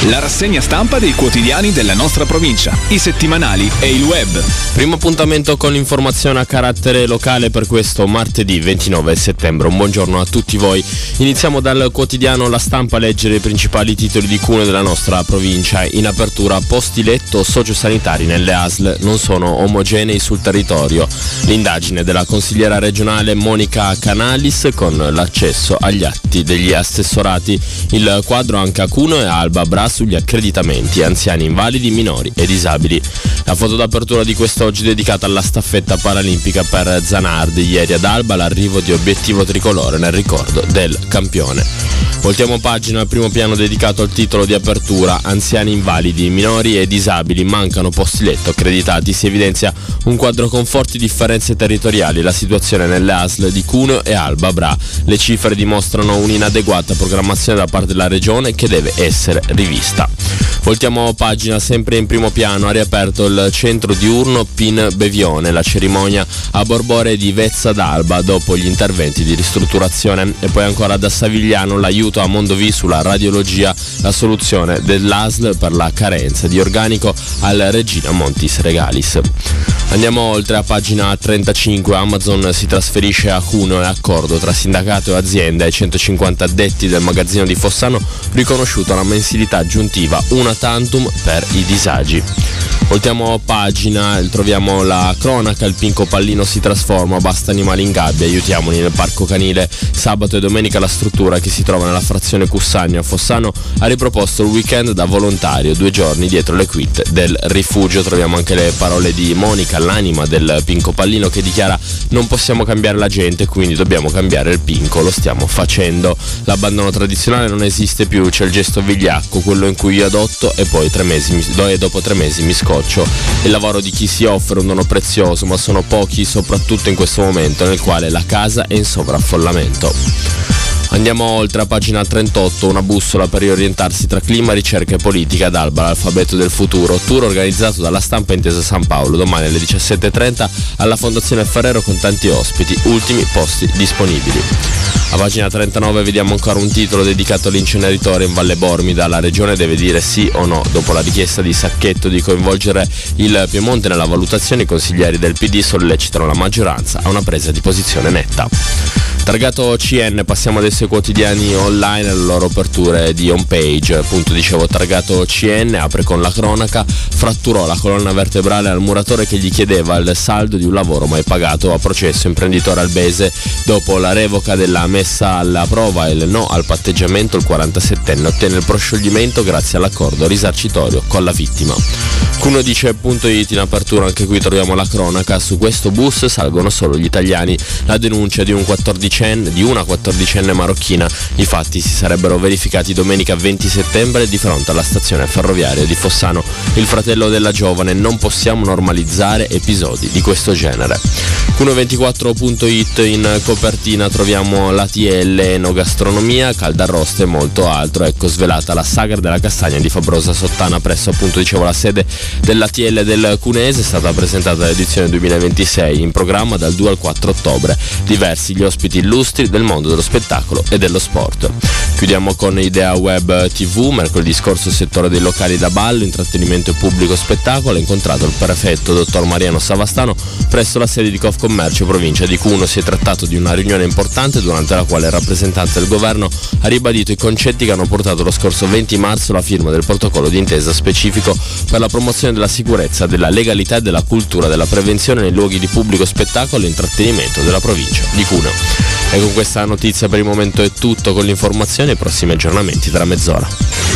La rassegna stampa dei quotidiani della nostra provincia, i settimanali e il web. Primo appuntamento con l'informazione a carattere locale per questo martedì 29 settembre. Un buongiorno a tutti voi. Iniziamo dal quotidiano La Stampa a leggere i principali titoli di Cuneo della nostra provincia. In apertura, posti letto sociosanitari nelle ASL non sono omogenei sul territorio. L'indagine della consigliera regionale Monica Canalis con l'accesso agli atti degli assessorati. Il quadro anche a Cuneo e Alba Bra sugli accreditamenti, anziani, invalidi, minori e disabili. La foto d'apertura di quest'oggi dedicata alla staffetta paralimpica per Zanardi. Ieri ad Alba l'arrivo di obiettivo tricolore nel ricordo del campione. Voltiamo pagina al primo piano dedicato al titolo di apertura: anziani, invalidi, minori e disabili, mancano posti letto accreditati. Si evidenzia un quadro con forti differenze territoriali. La situazione nelle ASL di Cuneo e Alba Bra. Le cifre dimostrano un'inadeguata programmazione da parte della regione che deve essere rivista. Voltiamo pagina sempre in primo piano. Ha riaperto il centro diurno Pin Bevione. La cerimonia a Borbore di Vezza d'Alba dopo gli interventi di ristrutturazione. E poi ancora da Savigliano l'aiuto a Mondovì sulla radiologia, la soluzione dell'ASL per la carenza di organico al Regina Montis Regalis. Andiamo oltre a pagina 35. Amazon si trasferisce a Cuneo e accordo tra sindacato e azienda. Ai 150 addetti del magazzino di Fossano riconosciuta la mensilità aggiuntiva una tantum per i disagi. Voltiamo pagina, troviamo la cronaca: il Pinco Pallino si trasforma, basta animali in gabbia, aiutiamoli nel parco canile. Sabato e domenica la struttura, che si trova nella frazione Cussagno a Fossano, ha riproposto il weekend da volontario, 2 giorni dietro le quinte del rifugio. Troviamo anche le parole di Monica, l'anima del Pinco Pallino, che dichiara: non possiamo cambiare la gente, quindi dobbiamo cambiare il Pinco, lo stiamo facendo. L'abbandono tradizionale non esiste più, c'è il gesto vigliacco, quello in cui io adotto e poi dopo 3 mesi mi scoccio. Il lavoro di chi si offre un dono prezioso, ma sono pochi, soprattutto in questo momento nel quale la casa è in sovraffollamento. Andiamo oltre a pagina 38, una bussola per riorientarsi tra clima, ricerca e politica ad Alba, l'alfabeto del futuro, tour organizzato dalla Stampa Intesa San Paolo, domani alle 17.30 alla Fondazione Ferrero con tanti ospiti, ultimi posti disponibili. A pagina 39 vediamo ancora un titolo dedicato all'inceneritore in Valle Bormida. La regione deve dire sì o no. Dopo la richiesta di Sacchetto di coinvolgere il Piemonte nella valutazione, i consiglieri del PD sollecitano la maggioranza a una presa di posizione netta. Targato CN, passiamo adesso ai quotidiani online e alle loro aperture di homepage. Appunto dicevo, targato CN apre con la cronaca: fratturò la colonna vertebrale al muratore che gli chiedeva il saldo di un lavoro mai pagato. A processo imprenditore albese, dopo la revoca della messa alla prova e il no al patteggiamento, il 47enne ottenne il proscioglimento grazie all'accordo risarcitorio con la vittima. Cuneo dice.it in apertura, anche qui troviamo la cronaca: su questo bus salgono solo gli italiani. La denuncia di una 14enne marocchina. I fatti si sarebbero verificati domenica 20 settembre di fronte alla stazione ferroviaria di Fossano. Il fratello della giovane: non possiamo normalizzare episodi di questo genere. Cuneo24.it in copertina troviamo l'ATL, enogastronomia, caldarroste e molto altro. Ecco svelata la sagra della castagna di Fabrosa Sottana presso, appunto dicevo, la sede dell'ATL del Cuneese. È stata presentata l'edizione 2026, in programma dal 2 al 4 ottobre. Diversi gli ospiti illustri del mondo dello spettacolo e dello sport. Chiudiamo con Idea Web TV. Mercoledì scorso il settore dei locali da ballo, intrattenimento e pubblico spettacolo ha incontrato il prefetto dottor Mariano Savastano presso la sede di Confcommercio provincia di Cuneo. Si è trattato di una riunione importante durante la quale il rappresentante del governo ha ribadito i concetti che hanno portato lo scorso 20 marzo la firma del protocollo d'intesa specifico per la promozione della sicurezza, della legalità e della cultura della prevenzione nei luoghi di pubblico spettacolo e intrattenimento della provincia di Cuneo. E con questa notizia per il momento è tutto. Con l'informazione e i prossimi aggiornamenti tra mezz'ora.